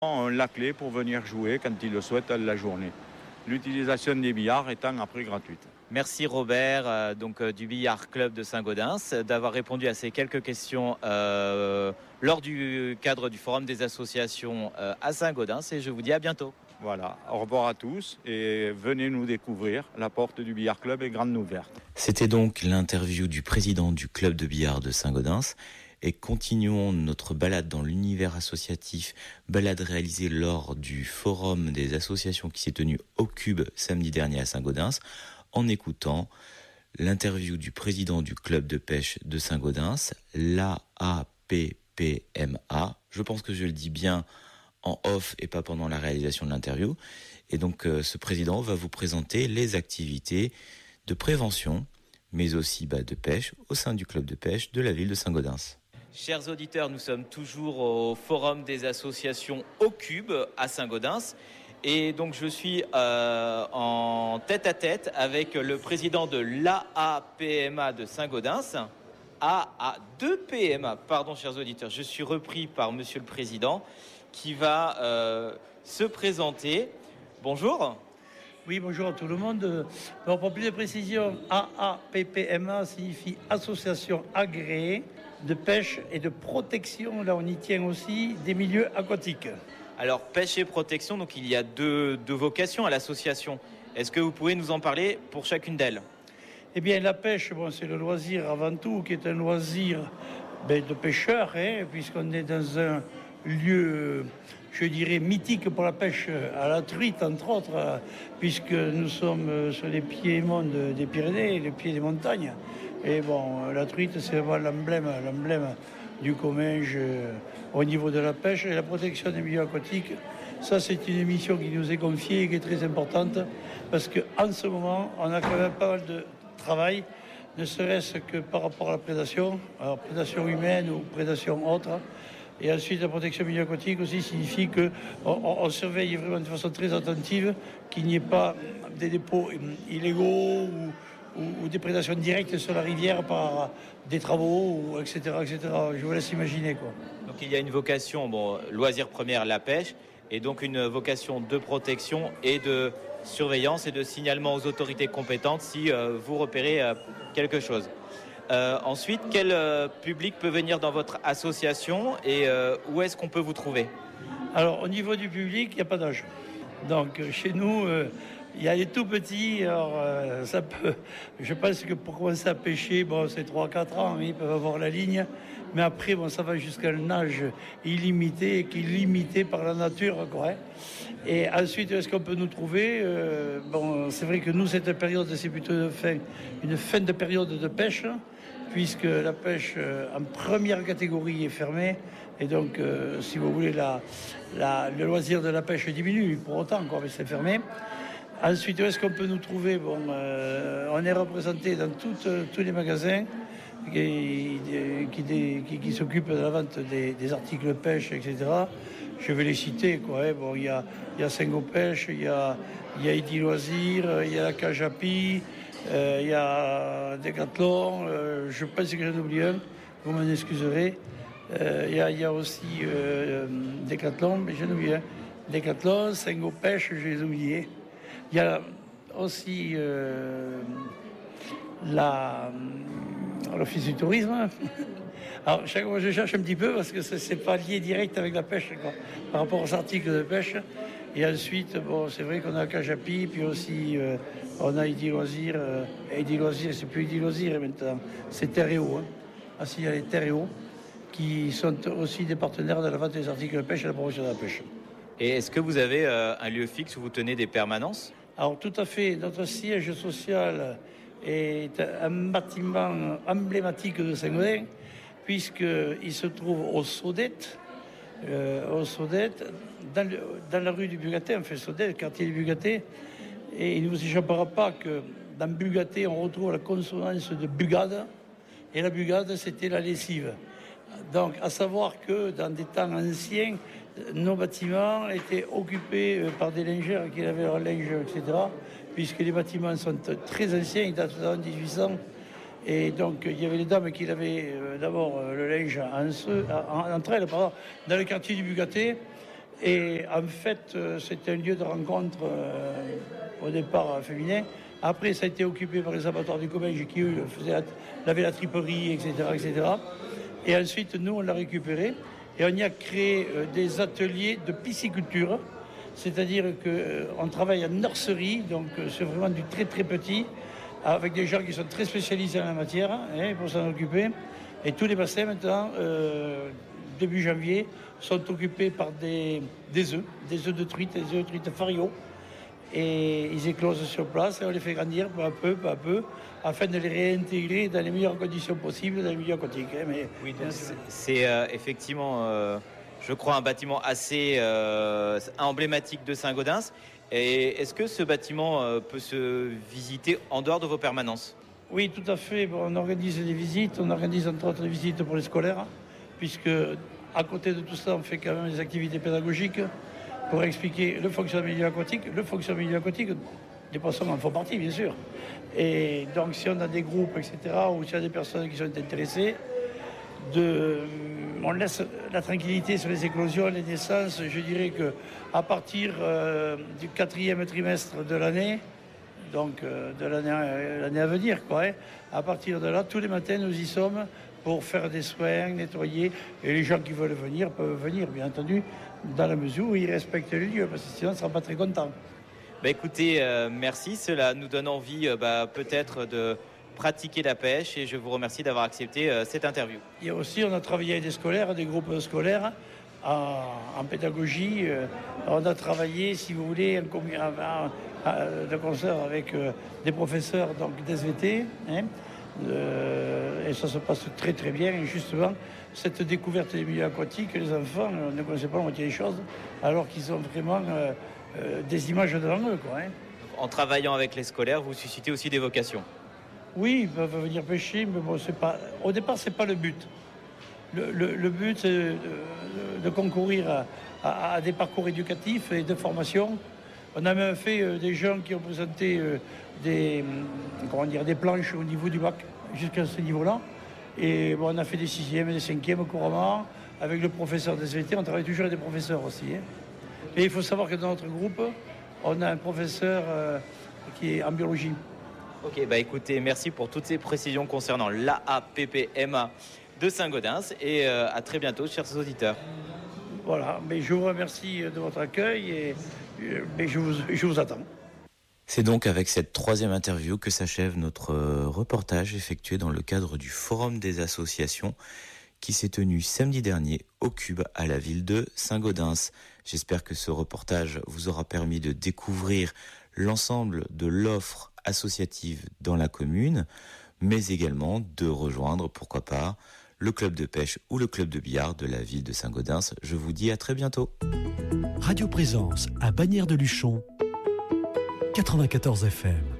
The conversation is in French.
ont la clé pour venir jouer quand ils le souhaitent la journée. L'utilisation des billards étant après gratuite. Merci Robert, du Billard Club de Saint-Gaudens, d'avoir répondu à ces quelques questions lors du cadre du Forum des associations à Saint-Gaudens, et je vous dis à bientôt. Voilà, au revoir à tous et venez nous découvrir. La porte du Billard Club est grande ouverte. C'était donc l'interview du président du club de billard de Saint-Gaudens. Et continuons notre balade dans l'univers associatif, balade réalisée lors du forum des associations qui s'est tenu au Cube samedi dernier à Saint-Gaudens, en écoutant l'interview du président du club de pêche de Saint-Gaudens, l'AAPPMA. Je pense que je le dis bien en off et pas pendant la réalisation de l'interview. Et donc ce président va vous présenter les activités de prévention, mais aussi de pêche au sein du club de pêche de la ville de Saint-Gaudens. Chers auditeurs, nous sommes toujours au Forum des associations au Cube à Saint-Gaudens. Et donc je suis en tête-à-tête avec le président de l'AAPMA de Saint-Gaudens. AA2PMA, pardon chers auditeurs, je suis repris par monsieur le président qui va se présenter. Bonjour. Oui, bonjour à tout le monde. Donc, pour plus de précision, AAPPMA signifie Association agréée de pêche et de protection, là on y tient aussi, des milieux aquatiques. Alors, pêche et protection, donc il y a deux vocations à l'association. Est-ce que vous pouvez nous en parler pour chacune d'elles ? Eh bien, la pêche, c'est le loisir avant tout, qui est un loisir de pêcheurs, puisqu'on est dans un lieu, je dirais, mythique pour la pêche à la truite, entre autres, puisque nous sommes sur les pieds-monts des Pyrénées, les pieds des montagnes. Et la truite, c'est vraiment l'emblème du Comminges au niveau de la pêche et la protection des milieux aquatiques. Ça, c'est une émission qui nous est confiée et qui est très importante, parce qu'en ce moment, on a quand même pas mal de travail, ne serait-ce que par rapport à la prédation, alors prédation humaine ou prédation autre. Et ensuite, la protection milieu aquatique aussi signifie qu'on surveille vraiment de façon très attentive qu'il n'y ait pas des dépôts illégaux ou des prédations directes sur la rivière par des travaux, etc., etc. Je vous laisse imaginer, quoi. Donc il y a une vocation, loisir première, la pêche, et donc une vocation de protection et de surveillance et de signalement aux autorités compétentes si vous repérez quelque chose. Ensuite, quel public peut venir dans votre association et où est-ce qu'on peut vous trouver ? Alors, au niveau du public, il n'y a pas d'âge. Donc, chez nous, il y a les tout petits. Alors, je pense que pour commencer à pêcher, c'est 3-4 ans, ils peuvent avoir la ligne. Mais après, ça va jusqu'à un âge illimité, qui est limité par la nature, quoi. Et ensuite, est-ce qu'on peut nous trouver ? C'est vrai que nous, cette période, c'est plutôt une fin de période de pêche, puisque la pêche en première catégorie est fermée. Et donc, si vous voulez, le loisir de la pêche diminue pour autant, quoi, mais c'est fermé. Ensuite, où est-ce qu'on peut nous trouver ? On est représenté dans tous les magasins qui s'occupent de la vente des articles pêche, etc. Je vais les citer, quoi. Il y a Sengo Pêche, il y a Eddy Loisirs, il y a la Cage à Pie, il y a Decathlon, je pense que j'en oublie un, vous m'en excuserez. Il y a aussi Decathlon, mais j'en oublie un. Decathlon, Sengo Pêche, je les ai oubliés. Il y a aussi l'Office du tourisme. Alors, chaque fois, je cherche un petit peu parce que c'est pas lié direct avec la pêche, quoi, par rapport aux articles de pêche. Et ensuite, c'est vrai qu'on a Cage à Pie, puis aussi on a Eddy Loisirs. Eddy Loisirs, c'est plus Eddy Loisirs maintenant, c'est Terréo. Il y a les Terréo qui sont aussi des partenaires de la vente des articles de pêche et de la promotion de la pêche. Et est-ce que vous avez un lieu fixe où vous tenez des permanences ? Alors, tout à fait. Notre siège social est un bâtiment emblématique de Saint-Gaudens, puisqu'il se trouve au Saudette, dans la rue du Bugaté, Saudette, quartier du Bugaté. Et il ne vous échappera pas que dans Bugaté, on retrouve la consonance de bugade, et la bugade, c'était la lessive. Donc, à savoir que dans des temps anciens, nos bâtiments étaient occupés par des lingères qui avaient leur linge, etc., puisque les bâtiments sont très anciens, ils datent de 1800. Et donc, il y avait les dames qui avaient d'abord le linge entre elles, dans le quartier du Bugaté. Et en fait, c'était un lieu de rencontre au départ féminin. Après, ça a été occupé par les abattoirs du Comminges qui, eux, avaient la triperie, etc., etc. Et ensuite, nous, on l'a récupéré et on y a créé des ateliers de pisciculture. C'est-à-dire qu'on travaille en nurserie, donc c'est vraiment du très très petit, avec des gens qui sont très spécialisés en la matière pour s'en occuper. Et tous les bassins maintenant, début janvier, sont occupés par des œufs de truite, des œufs de truite Fario. Et ils éclosent sur place et on les fait grandir peu à peu, afin de les réintégrer dans les meilleures conditions possibles dans les milieux aquatiques. Mais oui, donc c'est effectivement, je crois, un bâtiment assez emblématique de Saint-Gaudens. Et est-ce que ce bâtiment peut se visiter en dehors de vos permanences ? Oui, tout à fait. Bon, on organise des visites, on organise entre autres des visites pour les scolaires, puisque à côté de tout ça, on fait quand même des activités pédagogiques pour expliquer le fonctionnement du milieu aquatique. Le fonctionnement du milieu aquatique, les poissons en font partie, bien sûr. Et donc, si on a des groupes, etc., ou s'il y a des personnes qui sont intéressées, on laisse la tranquillité sur les éclosions, les naissances. Je dirais qu'à partir du 4e trimestre de l'année, donc de l'année à venir, à partir de là, tous les matins, nous y sommes pour faire des soins, nettoyer. Et les gens qui veulent venir peuvent venir, bien entendu, dans la mesure où ils respectent le lieu, parce que sinon, ils ne seront pas très contents. Écoutez, merci. Cela nous donne envie peut-être de pratiquer la pêche et je vous remercie d'avoir accepté cette interview. Il y a aussi, on a travaillé avec des scolaires, des groupes scolaires en pédagogie. On a travaillé, si vous voulez, de concert avec des professeurs d'SVT. Et ça se passe très très bien. Et justement, cette découverte des milieux aquatiques, les enfants ne connaissaient pas la moitié des choses, alors qu'ils ont vraiment des images devant eux. En travaillant avec les scolaires, vous suscitez aussi des vocations. Oui, ils peuvent venir pêcher, mais bon, au départ, ce n'est pas le but. Le but, c'est de concourir à des parcours éducatifs et de formation. On a même fait des gens qui ont présenté des planches au niveau du bac, jusqu'à ce niveau-là. Et bon, on a fait des 6e et des 5e couramment. Avec le professeur des SVT, on travaille toujours avec des professeurs aussi. Et il faut savoir que dans notre groupe, on a un professeur qui est en biologie. Ok, écoutez, merci pour toutes ces précisions concernant l'AAPPMA de Saint-Gaudens et à très bientôt, chers auditeurs. Voilà, mais je vous remercie de votre accueil et je vous attends. C'est donc avec cette 3e interview que s'achève notre reportage effectué dans le cadre du Forum des associations qui s'est tenu samedi dernier au Cube à la ville de Saint-Gaudens. J'espère que ce reportage vous aura permis de découvrir l'ensemble de l'offre associative dans la commune, mais également de rejoindre, pourquoi pas, le club de pêche ou le club de billard de la ville de Saint-Gaudens. Je vous dis à très bientôt. Radio Présence à Bagnères de Luchon, 94 FM.